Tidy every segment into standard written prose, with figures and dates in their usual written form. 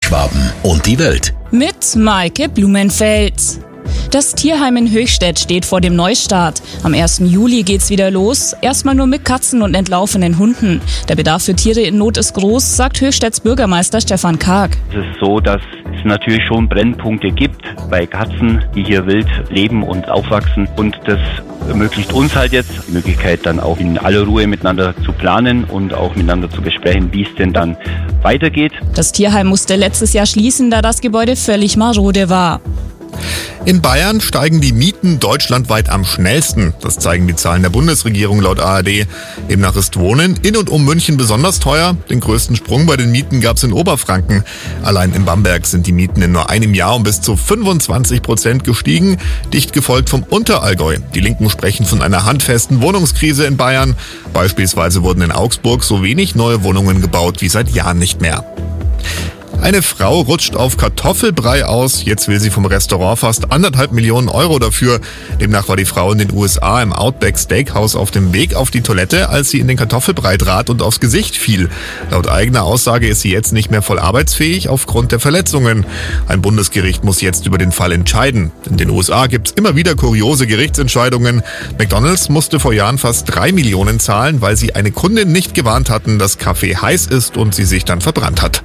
Schwaben und die Welt. Mit Maike Blumenfeld. Das Tierheim in Höchstädt steht vor dem Neustart. Am 1. Juli geht's wieder los. Erstmal nur mit Katzen und entlaufenen Hunden. Der Bedarf für Tiere in Not ist groß, sagt Höchstedts Bürgermeister Stefan Karg. Es ist so, dass es natürlich schon Brennpunkte gibt bei Katzen, die hier wild leben und aufwachsen. Und das ermöglicht uns halt jetzt die Möglichkeit, dann auch in aller Ruhe miteinander zu planen und auch miteinander zu besprechen, wie es denn dann weitergeht. Das Tierheim musste letztes Jahr schließen, da das Gebäude völlig marode war. In Bayern steigen die Mieten deutschlandweit am schnellsten. Das zeigen die Zahlen der Bundesregierung laut ARD. Demnach ist Wohnen in und um München besonders teuer. Den größten Sprung bei den Mieten gab es in Oberfranken. Allein in Bamberg sind die Mieten in nur einem Jahr um bis zu 25% gestiegen, dicht gefolgt vom Unterallgäu. Die Linken sprechen von einer handfesten Wohnungskrise in Bayern. Beispielsweise wurden in Augsburg so wenig neue Wohnungen gebaut wie seit Jahren nicht mehr. Eine Frau rutscht auf Kartoffelbrei aus. Jetzt will sie vom Restaurant fast 1,5 Millionen Euro dafür. Demnach war die Frau in den USA im Outback Steakhouse auf dem Weg auf die Toilette, als sie in den Kartoffelbrei trat und aufs Gesicht fiel. Laut eigener Aussage ist sie jetzt nicht mehr voll arbeitsfähig aufgrund der Verletzungen. Ein Bundesgericht muss jetzt über den Fall entscheiden. In den USA gibt's immer wieder kuriose Gerichtsentscheidungen. McDonald's musste vor Jahren fast 3 Millionen zahlen, weil sie eine Kundin nicht gewarnt hatten, dass Kaffee heiß ist und sie sich dann verbrannt hat.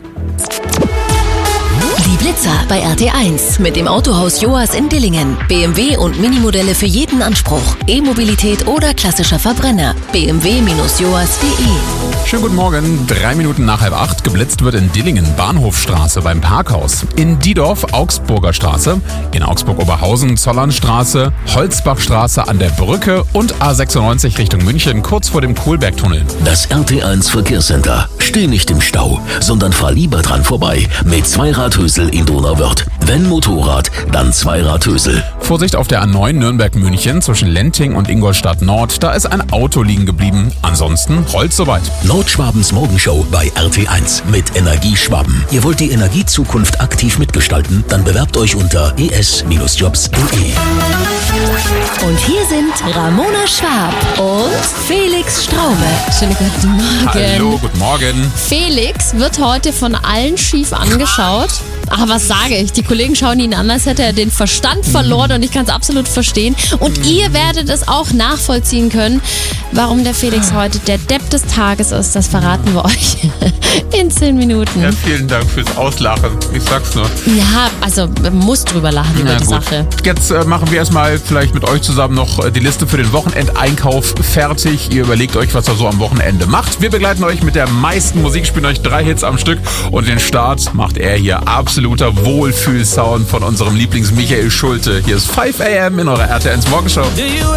Die Blitzer bei RT1 mit dem Autohaus Joas in Dillingen. BMW und Minimodelle für jeden Anspruch. E-Mobilität oder klassischer Verbrenner. bmw-joas.de. Schönen guten Morgen, 3 Minuten nach 7:30. Geblitzt wird in Dillingen, Bahnhofstraße beim Parkhaus. In Diedorf, Augsburger Straße. In Augsburg-Oberhausen, Zollernstraße. Holzbachstraße an der Brücke und A96 Richtung München, kurz vor dem Kohlbergtunnel. Das RT1 Verkehrscenter. Steh nicht im Stau, sondern fahr lieber dran vorbei mit Zweiradhösel in Donauwörth. Wenn Motorrad, dann Zweiradhösel. Vorsicht auf der A9 Nürnberg-München zwischen Lenting und Ingolstadt Nord. Da ist ein Auto liegen geblieben. Ansonsten rollt's soweit. Nordschwabens Morgenshow bei RT1 mit Energieschwaben. Ihr wollt die Energiezukunft aktiv mitgestalten? Dann bewerbt euch unter es-jobs.de. Und hier sind Ramona Schwab und Felix Straube. Schönen guten Morgen. Hallo, guten Morgen. Felix wird heute von allen schief angeschaut. Aber was sage ich? Die Kollegen schauen ihn an, als hätte er den Verstand verloren und ich kann es absolut verstehen. Und ihr werdet es auch nachvollziehen können, warum der Felix heute der Depp des Tages ist. Das verraten wir euch in 10 Minuten. Ja, vielen Dank fürs Auslachen. Ich sag's nur. Ja, also man muss drüber lachen über die Sache. Jetzt machen wir erstmal vielleicht mit euch zusammen noch die Liste für den Wochenendeinkauf fertig. Ihr überlegt euch, was ihr so am Wochenende macht. Wir begleiten euch mit der meisten Musik, spielen euch 3 Hits am Stück und den Start macht er hier absoluter Wohlfühlsound von unserem Lieblings Michael Schulte. Hier ist 5 AM in eurer RT1 Morgenshow.